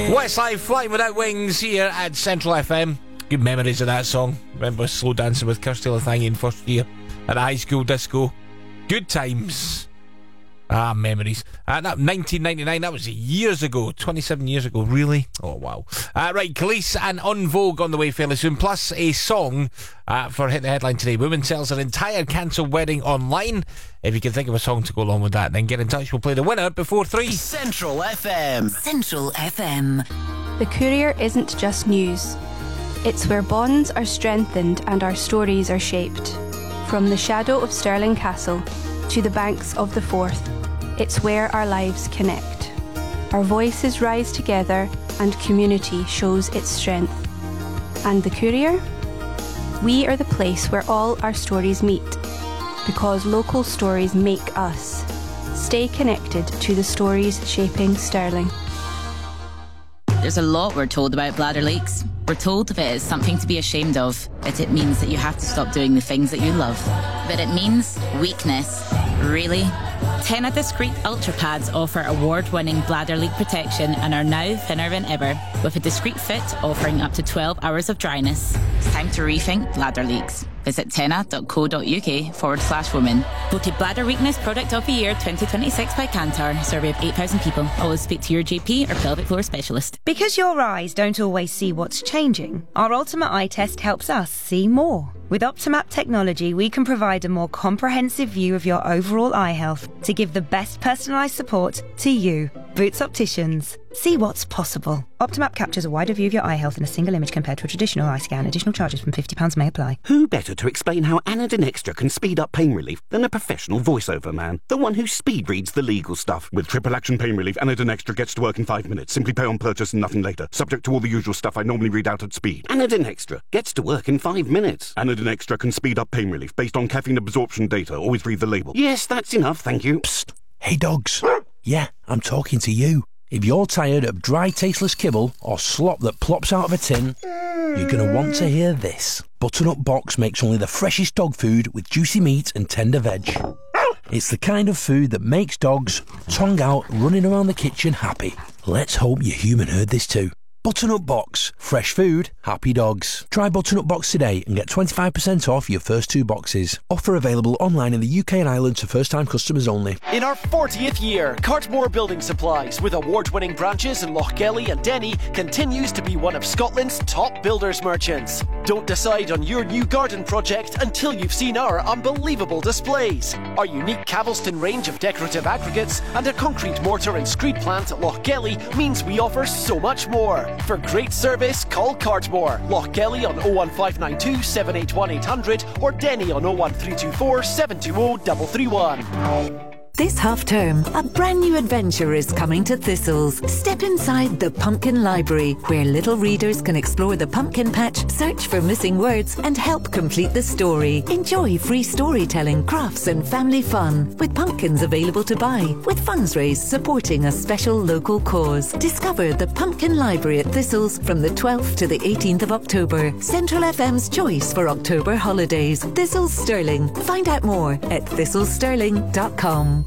Westlife, Flying Without Wings here at Central FM. Good memories of that song. Remember slow dancing with Kirsty Lathangi in first year at the high school disco. Good times. Memories. That 1999, that was years ago. 27 years ago, really? Oh, wow. Right, Khalees and En Vogue on the way fairly soon. Plus a song for Hit the Headline today. Woman sells her entire cancelled wedding online. If you can think of a song to go along with that, then get in touch. We'll play the winner before 3. Central FM. Central FM. The Courier isn't just news. It's where bonds are strengthened and our stories are shaped. From the shadow of Stirling Castle to the banks of the Forth, it's where our lives connect. Our voices rise together and community shows its strength. And the Courier? We are the place where all our stories meet, because local stories make us. Stay connected to the stories shaping Stirling. There's a lot we're told about bladder leaks. We're told that it is something to be ashamed of, that it means that you have to stop doing the things that you love. But it means weakness. Really? Tena Discreet Ultra Pads offer award-winning bladder leak protection and are now thinner than ever, with a discreet fit offering up to 12 hours of dryness. It's time to rethink bladder leaks. Visit tena.co.uk/women. Voted Bladder Weakness Product of the Year 2026 by Kantar. Survey of 8,000 people. Always speak to your GP or pelvic floor specialist. Because your eyes don't always see what's changing, our Ultimate Eye Test helps us see more. With Optimap technology, we can provide a more comprehensive view of your overall eye health to give the best personalised support to you. Boots Opticians. See what's possible. Optimap captures a wider view of your eye health in a single image compared to a traditional eye scan. Additional charges from £50 may apply. Who better to explain how Anadin Extra can speed up pain relief than a professional voiceover man? The one who speed reads the legal stuff. With triple action pain relief, Anadin Extra gets to work in 5 minutes. Simply pay on purchase and nothing later. Subject to all the usual stuff I normally read out at speed. Anadin Extra gets to work in 5 minutes. Anadin Extra can speed up pain relief based on caffeine absorption data. Always read the label. Yes, that's enough, thank you. Psst. Hey dogs. Yeah, I'm talking to you. If you're tired of dry, tasteless kibble or slop that plops out of a tin, you're going to want to hear this. Butternut Box makes only the freshest dog food with juicy meat and tender veg. It's the kind of food that makes dogs, tongue out, running around the kitchen happy. Let's hope your human heard this too. Butternut Box. Fresh food, happy dogs. Try Butternut Box today and get 25% off your first 2 boxes. Offer available online in the UK and Ireland to first-time customers only. In our 40th year, Cartmore Building Supplies, with award-winning branches in Lochgelly and Denny, continues to be one of Scotland's top builders merchants. Don't decide on your new garden project until you've seen our unbelievable displays. Our unique Cavelston range of decorative aggregates and a concrete mortar and screed plant at Lochgelly means we offer so much more. For great service, call Cartmore. Lochgelly on 01592 781 800 or Denny on 01324 720 331. This half-term, a brand new adventure is coming to Thistles. Step inside the Pumpkin Library, where little readers can explore the pumpkin patch, search for missing words, and help complete the story. Enjoy free storytelling, crafts, and family fun, with pumpkins available to buy, with funds raised supporting a special local cause. Discover the Pumpkin Library at Thistles from the 12th to the 18th of October. Central FM's choice for October holidays. Thistles Stirling. Find out more at thistlessterling.com.